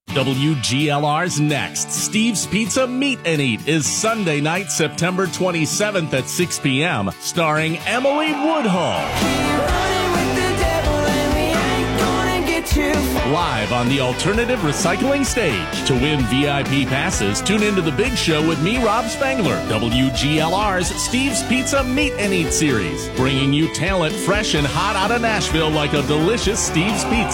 WGLR's next Steve's Pizza Meet and Eat is Sunday night, September 27th at 6 p.m., starring Emily Woodhull. Live on the Alternative Recycling Stage. To win VIP passes, tune into The Big Show with me, Rob Spangler, WGLR's Steve's Pizza Meet and Eat series, bringing you talent fresh and hot out of Nashville like a delicious Steve's Pizza.